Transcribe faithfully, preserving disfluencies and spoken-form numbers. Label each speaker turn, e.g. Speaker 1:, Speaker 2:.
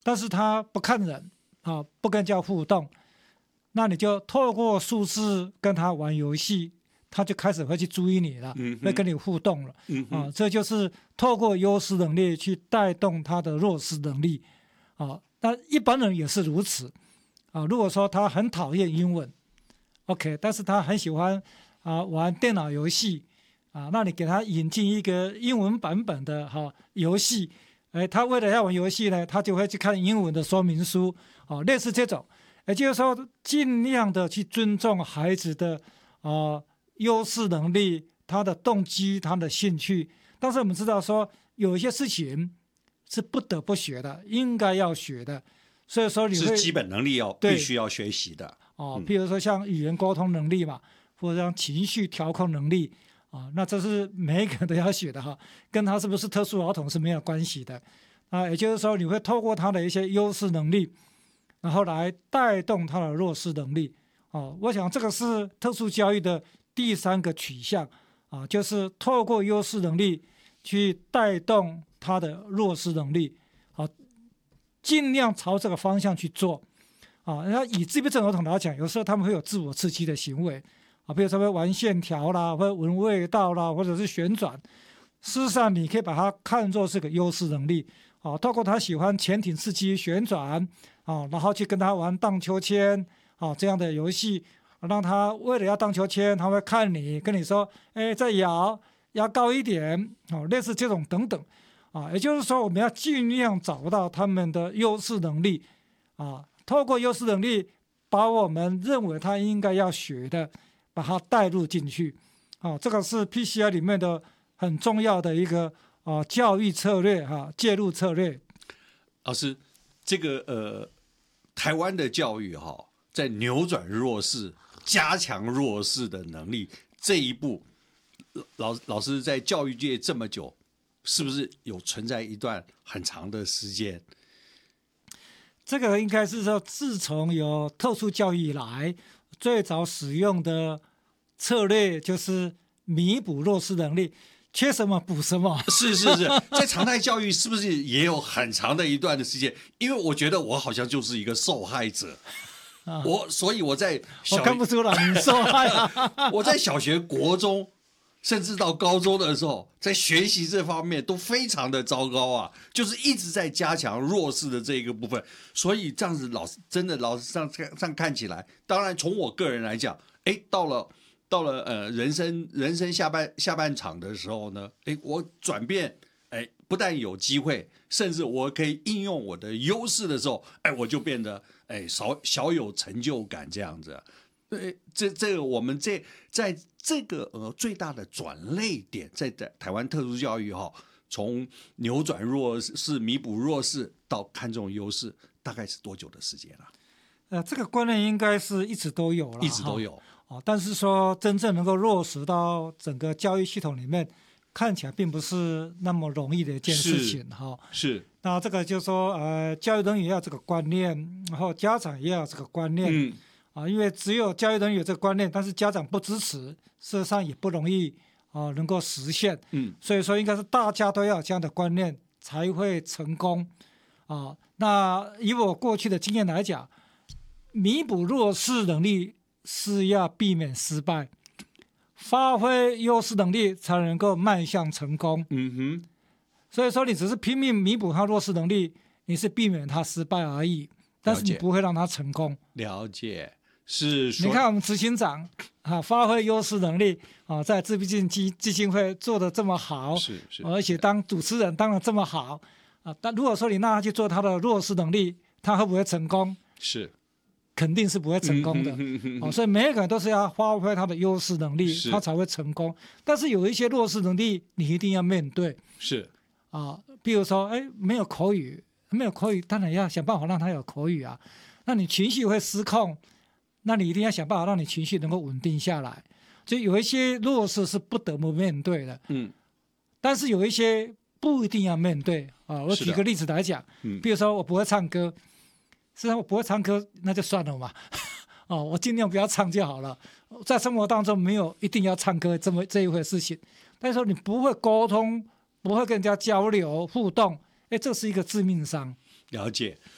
Speaker 1: 但是他不看人啊，不跟人家互动，那你就透过数字跟他玩游戏，他就开始会去注意你了，嗯、会跟你互动了、嗯、啊，这就是透过优势能力去带动他的弱势能力啊。那一般人也是如此啊。如果说他很讨厌英文 ，OK， 但是他很喜欢啊玩电脑游戏啊，那你给他引进一个英文版本的哈、啊、游戏，哎，他为了要玩游戏呢，他就会去看英文的说明书啊，类似这种，也就是说尽量的去尊重孩子的啊优势能力，他的动机，他的兴趣。但是我们知道说有一些事情是不得不学的，应该要学的，所以说你会
Speaker 2: 是基本能力要必须要学习的
Speaker 1: 哦。譬如说像语言沟通能力嘛，或者像情绪调控能力啊，那这是每一个人都要学的哈，跟他是不是特殊儿童是没有关系的啊。也就是说，你会透过他的一些优势能力，然后来带动他的弱势能力啊。我想这个是特殊教育的第三个取向啊，就是透过优势能力去带动他的弱势能力，啊，尽量朝这个方向去做，啊，那以自闭症儿童来讲，有时候他们会有自我刺激的行为，啊，比如说会玩线条啦，或者闻味道啦，或者是旋转，事实上你可以把它看作是个优势能力，啊，透过他喜欢潜艇刺激旋转，啊，然后去跟他玩荡秋千，啊，这样的游戏，让他为了要荡秋千，他会看你，跟你说，哎，再摇。要高一点，哦，类似这种等等，啊，也就是说，我们要尽量找到他们的优势能力，啊，透过优势能力，把我们认为他应该要学的，把它带入进去，啊，这个是 P C I 里面的很重要的一个啊教育策略哈、啊，介入策略。
Speaker 2: 老师，这个呃，台湾的教育哈、哦，在扭转弱势、加强弱势的能力这一步。老老师在教育界这么久，是不是有存在一段很长的时间？
Speaker 1: 这个应该是说，自从有特殊教育以来，最早使用的策略就是弥补弱势能力，缺什么补什么。
Speaker 2: 是是是，在常态教育是不是也有很长的一段的时间？因为我觉得我好像就是一个受害者。啊、我所以我在小
Speaker 1: 我看不出来你受害啊。
Speaker 2: 我在小学、国中。甚至到高中的时候，在学习这方面都非常的糟糕啊，就是一直在加强弱势的这一个部分。所以这样子老师真的老师上上看起来，当然从我个人来讲，哎，到了到了呃人生人生下半下半场的时候呢，哎，我转变，哎，不但有机会，甚至我可以应用我的优势的时候，哎，我就变得哎少小有成就感这样子。对，这这个我们这在这个呃最大的转捩点，在台湾特殊教育哈、哦，从扭转弱势、弥补弱势到看重优势，大概是多久的时间了、啊？
Speaker 1: 呃，这个观念应该是一直都有了，
Speaker 2: 一直都有
Speaker 1: 哦。但是说真正能够落实到整个教育系统里面，看起来并不是那么容易的一件事情哈。
Speaker 2: 是。是
Speaker 1: 那这个就是说，呃，教育人员要这个观念，然后家长也要这个观念。嗯。啊，因为只有教育人员有这个观念，但是家长不支持，事实上也不容易啊能够实现。嗯，所以说应该是大家都要有这样的观念才会成功。啊，那以我过去的经验来讲，弥补弱势能力是要避免失败，发挥优势能力才能够迈向成功。嗯哼，所以说你只是拼命弥补他弱势能力，你是避免他失败而已，但是你不会让他成功。
Speaker 2: 了解。是，
Speaker 1: 你看我们执行长啊，发挥优势能力啊，在自闭症基基金会做得这么好，
Speaker 2: 是是，
Speaker 1: 而且当主持人当得这么好啊。但如果说你让他去做他的弱势能力，他会不会成功？
Speaker 2: 是，
Speaker 1: 肯定是不会成功的。啊，所以每一个人都是要发挥他的优势能力，他才会成功。但是有一些弱势能力，你一定要面对。
Speaker 2: 是
Speaker 1: 啊，比如说，哎，没有口语，没有口语，当然要想办法让他有口语啊。那你情绪会失控。那你一定要想办法让你情绪能够稳定下来，就有一些弱势是不得不面对的，嗯，但是有一些不一定要面对啊。我举个例子来讲，嗯，比如说我不会唱歌，实际上我不会唱歌，那就算了嘛，哦，我尽量不要唱就好了。在生活当中没有一定要唱歌这么这一回事情，但是说你不会沟通，不会跟人家交流互动，哎，这是一个致命伤。
Speaker 2: 了解，